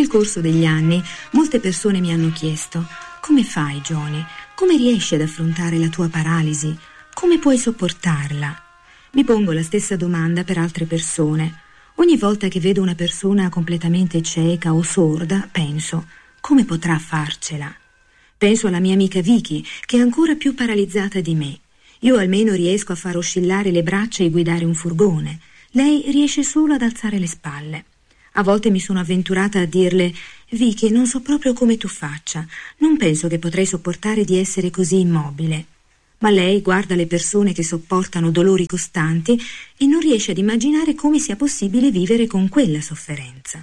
Nel corso degli anni, molte persone mi hanno chiesto: come fai, Johnny? Come riesci ad affrontare la tua paralisi? Come puoi sopportarla? Mi pongo la stessa domanda per altre persone. Ogni volta che vedo una persona completamente cieca o sorda, penso: come potrà farcela? Penso alla mia amica Vicky, che è ancora più paralizzata di me. Io almeno riesco a far oscillare le braccia e guidare un furgone. Lei riesce solo ad alzare le spalle. A volte mi sono avventurata a dirle: Vicky, non so proprio come tu faccia. Non penso che potrei sopportare di essere così immobile. Ma lei guarda le persone che sopportano dolori costanti e non riesce ad immaginare come sia possibile vivere con quella sofferenza.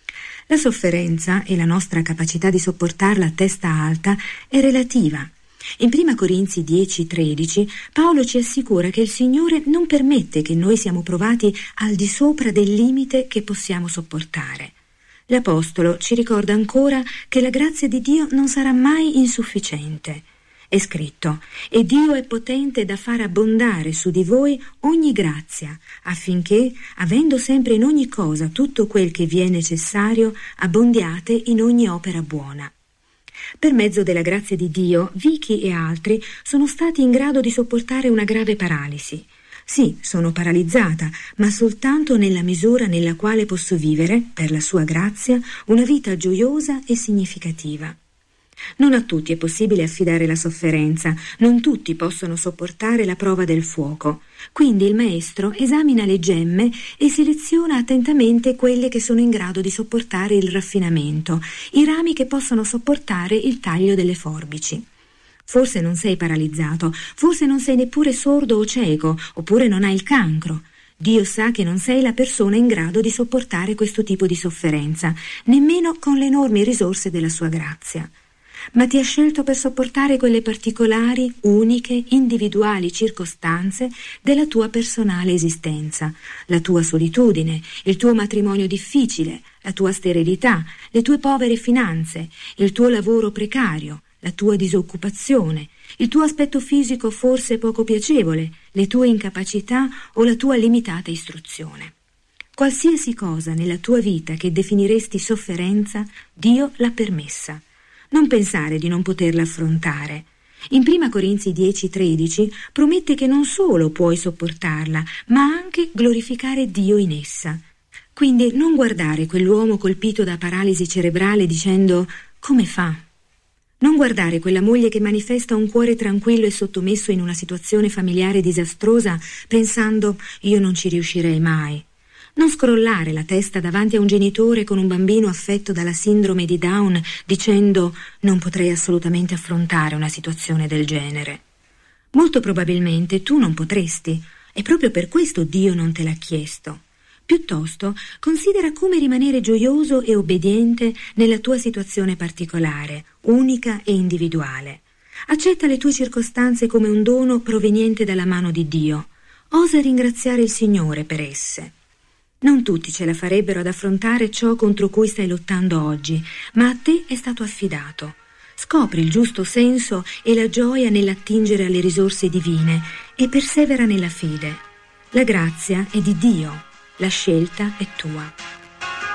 La sofferenza e la nostra capacità di sopportarla a testa alta è relativa. In 1 Corinzi 10:13 Paolo ci assicura che il Signore non permette che noi siamo provati al di sopra del limite che possiamo sopportare. L'Apostolo ci ricorda ancora che la grazia di Dio non sarà mai insufficiente. È scritto: e Dio è potente da far abbondare su di voi ogni grazia, affinché, avendo sempre in ogni cosa tutto quel che vi è necessario, abbondiate in ogni opera buona. Per mezzo della grazia di Dio, Vicky e altri sono stati in grado di sopportare una grave paralisi. Sì, sono paralizzata, ma soltanto nella misura nella quale posso vivere, per la sua grazia, una vita gioiosa e significativa. Non a tutti è possibile affidare la sofferenza, non tutti possono sopportare la prova del fuoco. Quindi il maestro esamina le gemme e seleziona attentamente quelle che sono in grado di sopportare il raffinamento, i rami che possono sopportare il taglio delle forbici. Forse non sei paralizzato, forse non sei neppure sordo o cieco, oppure non hai il cancro. Dio sa che non sei la persona in grado di sopportare questo tipo di sofferenza, nemmeno con le enormi risorse della sua grazia. Ma ti ha scelto per sopportare quelle particolari, uniche, individuali circostanze della tua personale esistenza, la tua solitudine, il tuo matrimonio difficile, la tua sterilità, le tue povere finanze, il tuo lavoro precario, la tua disoccupazione, il tuo aspetto fisico forse poco piacevole, le tue incapacità o la tua limitata istruzione. Qualsiasi cosa nella tua vita che definiresti sofferenza, Dio l'ha permessa. Non pensare di non poterla affrontare. In 1 Corinzi 10:13 promette che non solo puoi sopportarla, ma anche glorificare Dio in essa. Quindi non guardare quell'uomo colpito da paralisi cerebrale dicendo: come fa? Non guardare quella moglie che manifesta un cuore tranquillo e sottomesso in una situazione familiare disastrosa pensando: io non ci riuscirei mai. Non scrollare la testa davanti a un genitore con un bambino affetto dalla sindrome di Down dicendo: non potrei assolutamente affrontare una situazione del genere. Molto probabilmente tu non potresti, e proprio per questo Dio non te l'ha chiesto. Piuttosto considera come rimanere gioioso e obbediente nella tua situazione particolare, unica e individuale. Accetta le tue circostanze come un dono proveniente dalla mano di Dio. Osa ringraziare il Signore per esse. Non tutti ce la farebbero ad affrontare ciò contro cui stai lottando oggi, ma a te è stato affidato. Scopri il giusto senso e la gioia nell'attingere alle risorse divine e persevera nella fede. La grazia è di Dio, la scelta è tua.